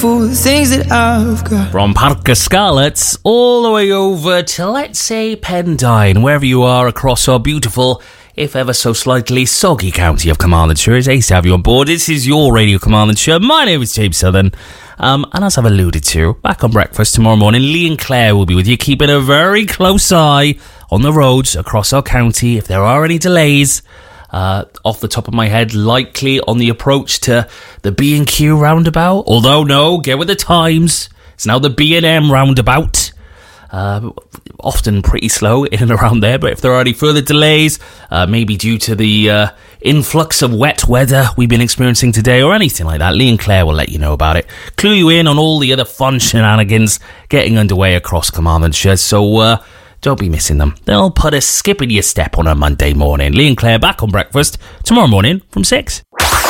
for the things that I've got. From Parc Scarlets all the way over to, let's say, Pendine, wherever you are across our beautiful, if ever so slightly soggy county of Carmarthenshire. It's ace to have you on board. This is your Radio Carmarthenshire. My name is James Southern. And as I've alluded to, back on breakfast tomorrow morning, Lee and Claire will be with you, keeping a very close eye on the roads across our county. If there are any delays, off the top of my head, likely on the approach to the B&Q roundabout. Although, no, get with the times. It's now the B&M roundabout. Often pretty slow in and around there, but if there are any further delays, maybe due to the influx of wet weather we've been experiencing today or anything like that, Lee and Claire will let you know about it. Clue you in on all the other fun shenanigans getting underway across Carmarthenshire, so don't be missing them. They'll put a skip in your step on a Monday morning. Lee and Claire back on breakfast tomorrow morning from 6.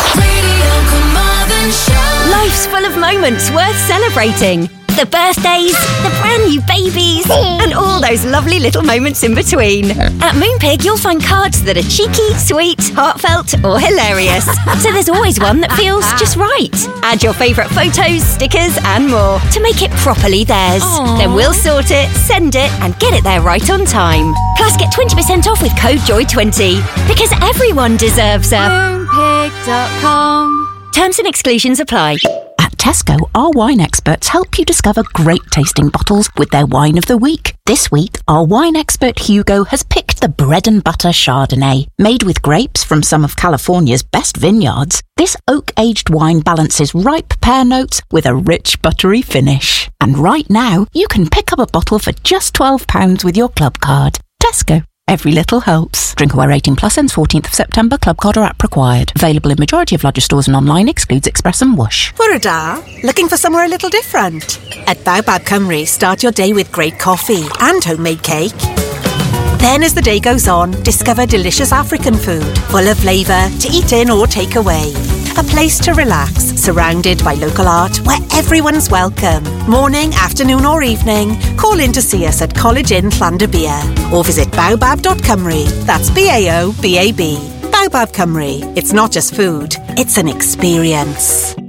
Life's full of moments worth celebrating. The birthdays, the brand new babies, and all those lovely little moments in between. At Moonpig, you'll find cards that are cheeky, sweet, heartfelt, or hilarious. So there's always one that feels just right. Add your favourite photos, stickers, and more to make it properly theirs. Aww. Then we'll sort it, send it, and get it there right on time. Plus, get 20% off with code JOY20, because everyone deserves a Moonpig.com. Terms and exclusions apply. At Tesco, our wine experts help you discover great tasting bottles with their wine of the week. This week, our wine expert Hugo has picked the Bread and Butter Chardonnay. Made with grapes from some of California's best vineyards, this oak-aged wine balances ripe pear notes with a rich buttery finish. And right now, you can pick up a bottle for just £12 with your club card. Tesco. Every little helps. Drinkaware 18 plus ends 14th of September. Club card or app required. Available in majority of larger stores and online. Excludes Express and Whoosh. Furada, looking for somewhere a little different? At Baobab Cymru, start your day with great coffee and homemade cake. Then as the day goes on, discover delicious African food, full of flavour, to eat in or take away. A place to relax, surrounded by local art where everyone's welcome. Morning, afternoon or evening, call in to see us at College Inn Llandybia or visit baobab.cymru. That's BAOBAB. Baobab Cymru. It's not just food, it's an experience.